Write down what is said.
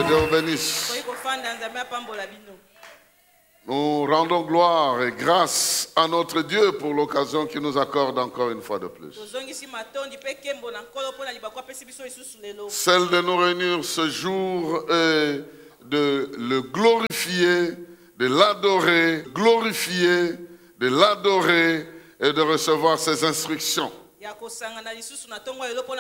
Dieu vous bénisse. Nous rendons gloire et grâce à notre Dieu pour l'occasion qu'il nous accorde encore une fois de plus. Celle de nous réunir ce jour est de le glorifier, de l'adorer, glorifier, de l'adorer et de recevoir ses instructions.